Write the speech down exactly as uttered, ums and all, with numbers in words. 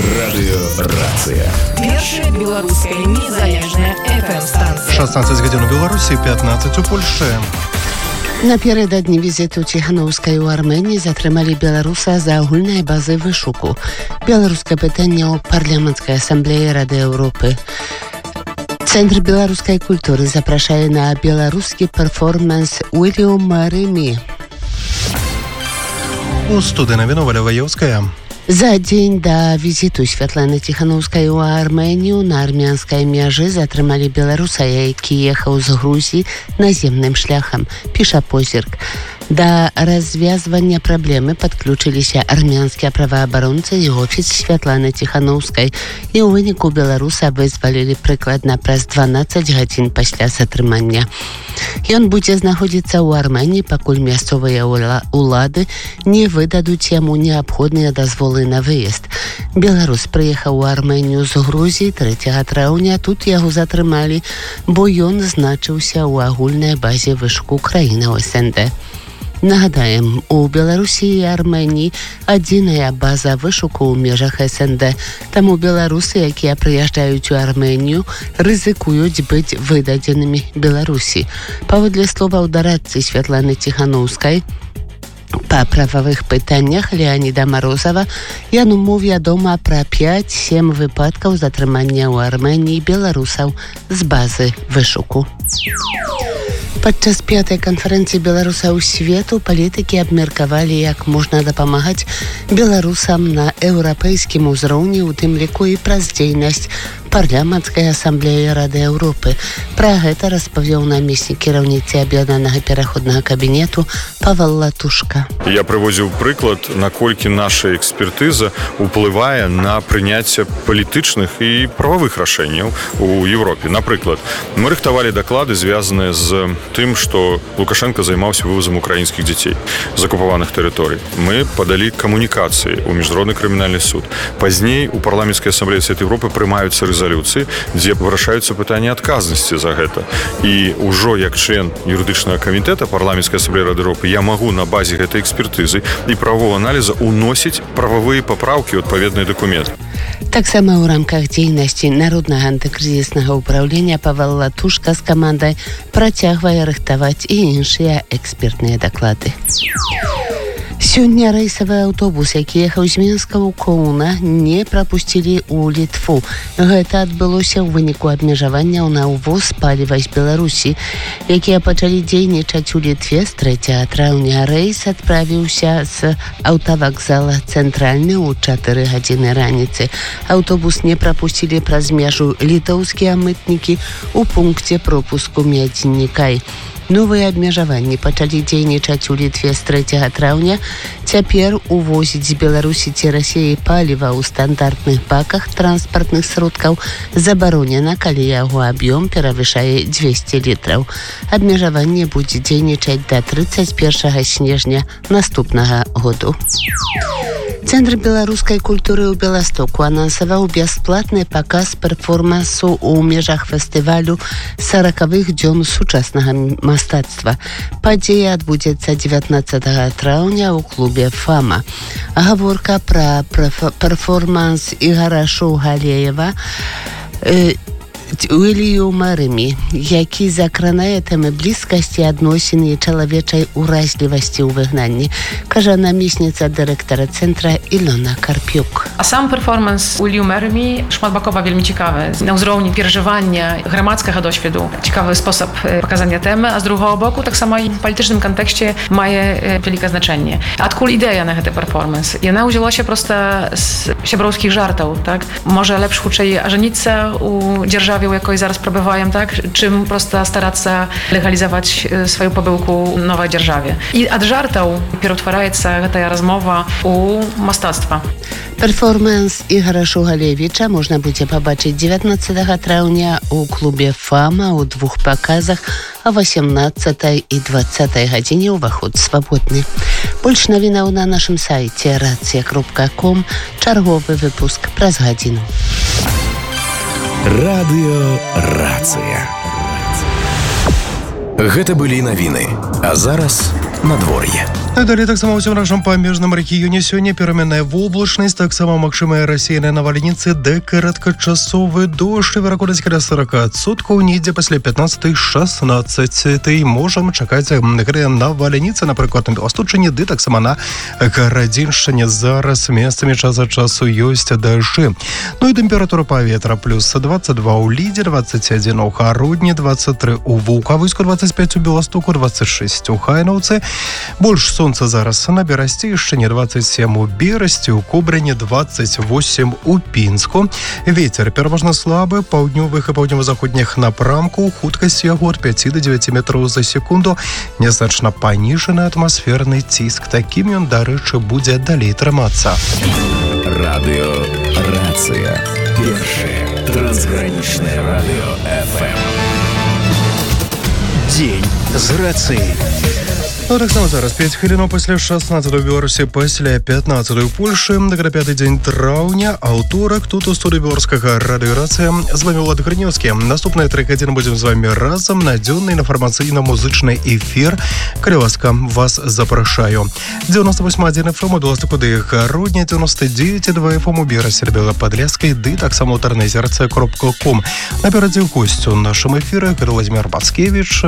Радыёрацыя. Першая беларуская незалежная эф эм-станція. шестнадцать гадзін у Беларусі, пятнадцать у Польшчы. Напередадні візіту Ціханаўскай у Арменіі затрымалі беларуса за агульнай базы вышуку. Беларускае пытанне ў парламенцкай асамблеі Рады Еўропы. Центр беларускай культуры запрашае на беларускі перформанс Уильяма Рэмі. У студыі навіну Валя Ваёўская. За дзень да візіту Святланы Ціханаўскай у Арменію на армянскай мяжы затрымалі беларуса, які ехаў з Грузіі наземным шляхам, піша позірк. Да развязвання праблемы падключыліся армянскія праваабаронцы і офіс Святланы Ціханаўскай, і ў выніку беларуса вызвалілі прыкладна праз дванаццаць гадзін пасля затрымання. Ён будзе знаходзіцца ў Арменіі, пакуль мясцовыя ўлады не выдадуць яму неабходныя дазволы на выезд. Беларус прыехаў у Арменію з Грузіі трэцяга траўня, тут яго затрымалі, бо ён значыўся ў агульнай базе вышуку краінаў эс эн дэ. Нагадаем, у Беларусі і Арменіі адзіная база вышуку ў межах эс эн дэ, таму беларусы, якія прыязджаюць у Арменію, рызыкуюць быць выдадзенымі Беларусі. Паводле словаў дарадцы Святланы Ціханаўскай, па прававых пытаннях Леаніда Марозава, яму вядома пра пяць-сем выпадкаў затрымання ў Арменіі беларусаў з базы вышуку. Падчас пятай канферэнцыі беларусаў свету палітыкі абмеркавалі, як можна дапамагаць беларусам на еўрапейскім узроўні, у тым ліку і праз дзейнасць парламенцкай асамблеі Рады Еўропы. Пра гэта распавёў намеснік кіраўніцы аб'яднанага пераходнага кабінету Павел Латушка. Я прывозіў прыклад, наколькі наша экспертыза ўплывае на прыняцце палітычных і прававых рашэнняў у Еўропе. Напрыклад, мы рыхтавалі даклады, звязаныя з тым, што Лукашенко займаўся вывозам украінскіх дзяцей з акупаваных тэрыторый. Мы падалі камунікацыі ў міжнародны крымінальны суд. Пазней у парламенцкай асамблеі Савета Еўропы прымаюцца рэзалюцыі, дзе вырашаюцца пытанні адказнасці за гэта. І ўжо як член юрыдычнага камітэта парламенцкай асамблеі Рады Еўропы я магу на базе гэтай экспертызы і правового аналіза уносіць прававыя папраўкі ў адпаведныя дакументы. Таксама ў рамках дзейнасці Народнага антыкрызіснага ўпраўлення Павел Латушка з камандай працягвае рыхтаваць і іншыя экспертныя даклады. Сёння рэйсавы аўтобус, які ехаў з Мінска ў Коўна, не прапусцілі ў Літву. Гэта адбылося ў выніку абмежаванняў на ўвоз паліва з Беларусі, якія пачалі дзейнічаць у Літве з трэцяга траўня. Рэйс адправіўся з аўтавакзала «Цэнтральны» ў чатыры гадзіны раніцы. Аўтобус не прапусцілі праз межу літоўскія мытнікі ў пункце пропуску Мядзінікай. Новыя абмежаванні пачалі дзейнічаць у Літве з трэцяга траўня. Цяпер увозіць з Беларусі ці Расіі паліва ў стандартных баках транспартных сродкаў забаронена, калі яго аб'ём перавышае дзвесце літраў. Абмежаванне будзе дзейнічаць да трыццаць першага снежня наступнага году. Центр беларускай культуры ў Беластоку анансаваў бясплатны паказ перформансу ў межах фестывалю саракавых дзён сучаснага мастацтва. Падзея адбудзецца дзевятнаццатага траўня ў клубе «Фама». Гаворка пра перформанс Ігара Шоўгалеева э, Уильяма Рэмі, які закранае тэмы блізкасці адносіны і чалавечай уразлівасці ў выгнанні, кажа намесніца дырэктара цэнтра Ілона Карпюк. А сам перформанс Уильяма Рэмі шматбакова вельмі цікавы. На ўзроўні перажывання грамадскага досведу. Цікавы спосаб паказання тэмы, а з другого боку таксама і ў палітычным кантэксце мае вялікае значэнне. Адкуль ідэя на гэты перформанс? Яна ўзялася проста з сяброўскіх жартаў, так? Можа лепш хутчэй ажаніцца ў дзяржаве, у якой зараз прабываем, так, чым проста старацца легалізаваць сваю пабылку ў новай дзяржаве. І ад жартаў пераўтвараецца гэтая размова ў мастацтва. Перформанс Ігара Шоўгалевіча можна будзе пабачыць дзевятнаццатага траўня ў клубе «Фама» ў двух паказах, а васемнаццатай і дваццатай гадзіне ўваход свабодны. Больш навінаў на нашым сайце рацыя кропка ком. Чарговы выпуск праз гадзіну. Радыёрацыя. Гэта былі навіны. А зараз надвор'е. Ну і далей таксама ўсім нашым памежным рэгіёне сёння пераменная воблачнасць, таксама магчымыя рассеяныя навальніцы ды кароткачасовы дождж, верагоднасць каля сорок адсоткаў, недзе пасля пятнадцатай шаснаццатай можам чакаць навальніцы, напрыклад, на Беласточыне, ды таксама на Гарадзіншчыне. Зараз месцамі час ад часу ёсць дажджы. Ну і тэмпература паветра плюс двадцать два ў Лідзе, двадцать один у Гародні, двадцать три у Вулкавыску, двадцать пять у Беластоку, двадцать шесть у Хайнаўцы. Больш солнца зараз на Берасцейшчыне, двадцать семь у Берасці, у Кобрыні, двадцать восемь у Пінску. Вецер пераважна слабы, паўднёвых і паўднёва-заходніх напрамкаў, хуткасць яго ад пяти до девяти метраў за секунду, нязначна паніжаны атмасферны ціск. Такім ён, дарэчы, будзе далей трымацца. Радыё Рацыя. Першае трансгранічнае радыё эф эм. Дзень з рацыяй. Ну, так само зараз пять хвілінаў пасля шаснаццатай у Беларусі, пасля пятнаццатай у Польшы, да пятый дзень траўня, аўторак, тут у студыі беларускага радыё Рацыя. З вами Влад Грынёўскі. Наступныя тры гадзіны будзем з вами разам на дзённы інфармацыйна-музычны эфір. Калі ласка, вас запрашаю. девяносто восемь один эф эм у Беластоку ды Гародні, девяносто девять два эф эм у Берасе Белападляскай, ды таксама ў Тарнезерцы кропка ком. Наперадзе госць у нашым эфіры Владимир Бацкевич.